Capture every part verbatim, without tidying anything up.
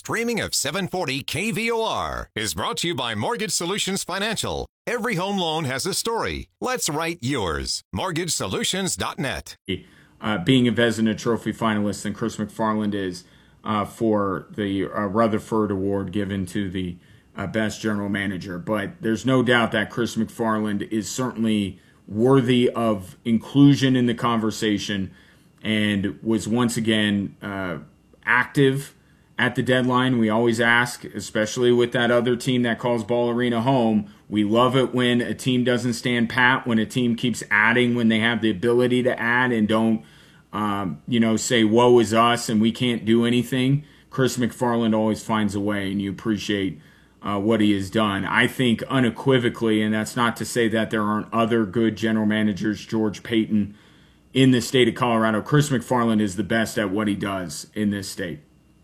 streaming of seven forty K V O R is brought to you by Mortgage Solutions Financial. Every home loan has a story. Let's write yours. mortgage solutions dot net. Uh, being a Vezina Trophy finalist than Chris McFarland is uh, for the uh, Rutherford Award given to the uh, best general manager. But there's no doubt that Chris McFarland is certainly worthy of inclusion in the conversation and was once again uh, active at the deadline. We always ask, especially with that other team that calls Ball Arena home, we love it when a team doesn't stand pat, when a team keeps adding, when they have the ability to add and don't, um, you know, say, woe is us and we can't do anything. Chris McFarland always finds a way, and you appreciate uh, what he has done. I think unequivocally, and that's not to say that there aren't other good general managers, George Payton, in the state of Colorado, Chris McFarland is the best at what he does in this state.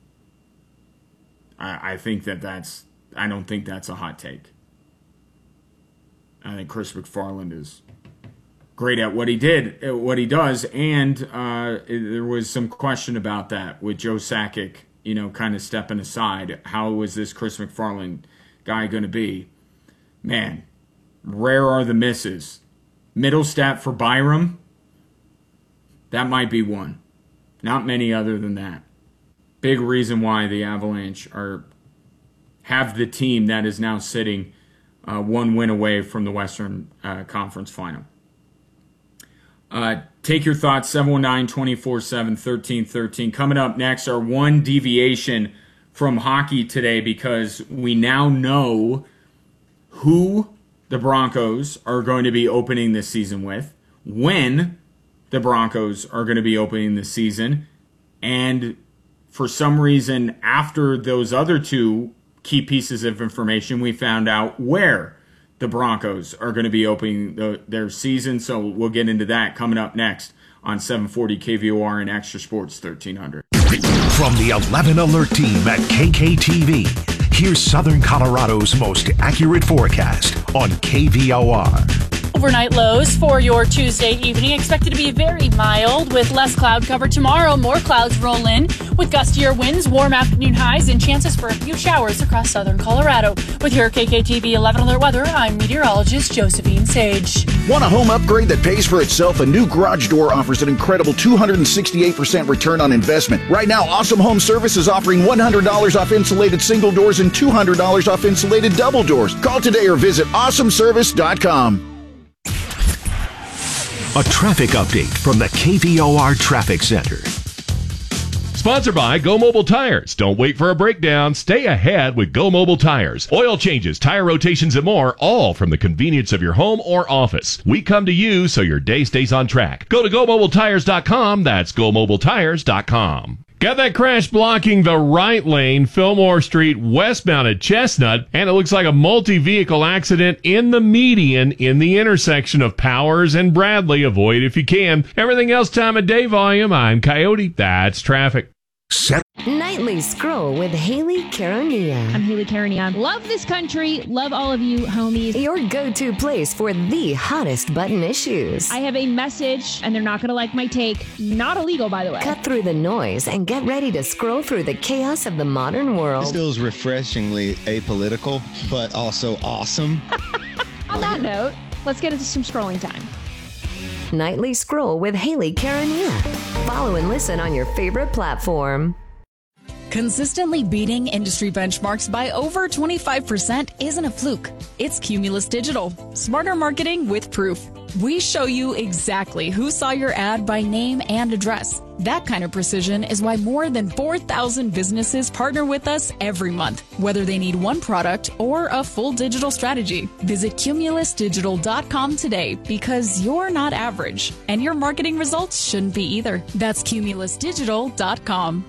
I, I think that that's, I don't think that's a hot take. I think Chris McFarland is great at what he did, at what he does, and uh, there was some question about that with Joe Sakic, you know, kind of stepping aside. How was this Chris McFarland guy going to be? Man, rare are the misses. Middle stat for Byram, that might be one. Not many other than that. Big reason why the Avalanche are have the team that is now sitting uh, one win away from the Western uh, Conference Final. Uh, take your thoughts, seven one nine, two four seven, one three one three. Coming up next, our one deviation from hockey today, because we now know who the Broncos are going to be opening this season with, when the Broncos are going to be opening this season, and for some reason, after those other two key pieces of information, we found out where the Broncos are going to be opening the, their season. So we'll get into that coming up next on seven forty K V O R and Extra Sports thirteen hundred. From the eleven Alert team at K K T V, here's Southern Colorado's most accurate forecast on K V O R. Overnight lows for your Tuesday evening expected to be very mild with less cloud cover tomorrow. More clouds roll in with gustier winds, warm afternoon highs, and chances for a few showers across southern Colorado. With your K K T V eleven Alert weather, I'm meteorologist Josephine Sage. Want a home upgrade that pays for itself? A new garage door offers an incredible two hundred sixty-eight percent return on investment. Right now, Awesome Home Service is offering one hundred dollars off insulated single doors and two hundred dollars off insulated double doors. Call today or visit awesome service dot com. A traffic update from the K V O R Traffic Center. Sponsored by Go Mobile Tires. Don't wait for a breakdown. Stay ahead with Go Mobile Tires. Oil changes, tire rotations, and more, all from the convenience of your home or office. We come to you so your day stays on track. Go to go mobile tires dot com. That's go mobile tires dot com. Got that crash blocking the right lane, Fillmore Street, westbound at Chestnut, and it looks like a multi-vehicle accident in the median in the intersection of Powers and Bradley. Avoid if you can. Everything else, time of day volume. I'm Coyote. That's traffic. Set. Nightly Scroll with Haley Caronia. I'm Haley Caronia. Love this country. Love all of you, homies. Your go-to place for the hottest button issues. I have a message, and they're not going to like my take. Not illegal, by the way. Cut through the noise and get ready to scroll through the chaos of the modern world. This feels refreshingly apolitical, but also awesome. On that note, let's get into some scrolling time. Nightly Scroll with Haley Caronia. Follow and listen on your favorite platform. Consistently beating industry benchmarks by over twenty-five percent isn't a fluke. It's Cumulus Digital. Smarter marketing with proof. We show you exactly who saw your ad by name and address. That kind of precision is why more than four thousand businesses partner with us every month, whether they need one product or a full digital strategy. Visit cumulus digital dot com today, because you're not average, and your marketing results shouldn't be either. That's cumulus digital dot com.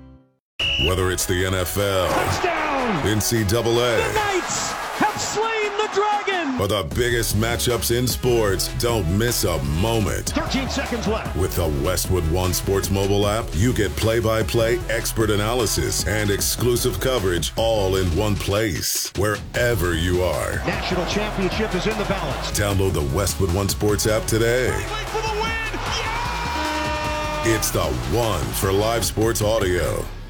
Whether it's the N F L, touchdown, N C double A, the Knights have slain the dragon, or the biggest matchups in sports, don't miss a moment. thirteen seconds left. With the Westwood One Sports mobile app, you get play-by-play expert analysis and exclusive coverage all in one place, wherever you are. National championship is in the balance. Download the Westwood One Sports app today. For the win. Yeah! It's the one for live sports audio.